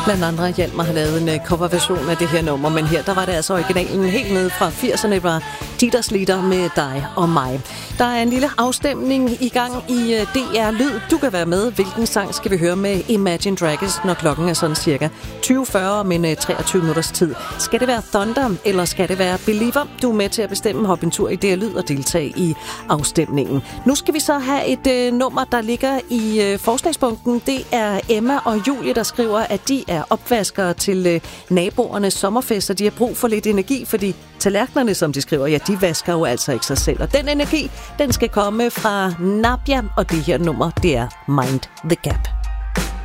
Blandt andre hjalp mig at have lavet en coverversion af det her nummer, men her der var det altså originalen helt nede fra 80'erne, var Dieters Lieder med dig og mig. Der er en lille afstemning i gang i DR Lyd. Du kan være med. Hvilken sang skal vi høre med Imagine Dragons, når klokken er sådan cirka 20.40 om en 23 minutters tid? Skal det være Thunder, eller skal det være Believer? Du er med til at bestemme. Hop en tur i DR Lyd og deltage i afstemningen. Nu skal vi så have et nummer, der ligger i forslagspunkten. Det er Emma og Julie, der skriver, at de er opvaskere til naboernes sommerfester. De har brug for lidt energi, fordi tallerkenerne, som de skriver, ja, de vasker jo altså ikke sig selv. Og den energi, den skal komme fra Nabia, og det her nummer, det er Mind the Gap.